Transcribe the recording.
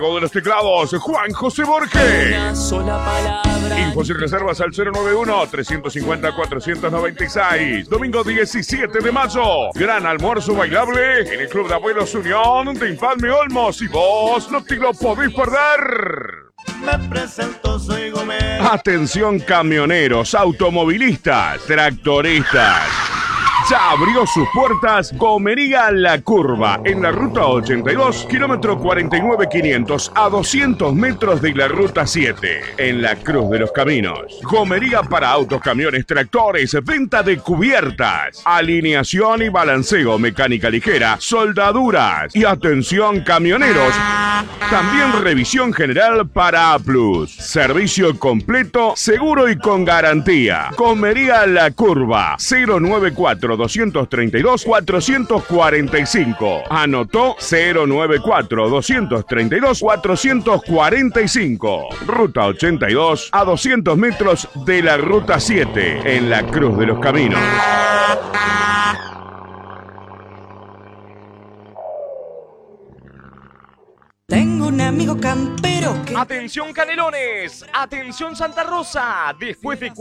De los teclados, Juan José Borges. Una sola palabra. Infos y reservas al 091-350-496. Domingo 17 de mayo. Gran almuerzo bailable en el Club de Abuelos Unión de Infalme Olmos. Y vos no te lo podés perder. Me presento, soy Gómez. Atención camioneros, automovilistas, tractoristas. Ya abrió sus puertas Gomería La Curva, en la ruta 82, kilómetro 49,500, a 200 metros de la ruta 7, en la Cruz de los Caminos. Gomería para autos, camiones, tractores, venta de cubiertas, alineación y balanceo, mecánica ligera, soldaduras y atención camioneros. También revisión general para A+. Servicio completo, seguro y con garantía. Gomería La Curva, 094-232-445. Anotó 094-232-445. Ruta 82, a 200 metros de la Ruta 7, en la Cruz de los Caminos. Tengo un amigo campero que... Atención Canelones, atención Santa Rosa, después de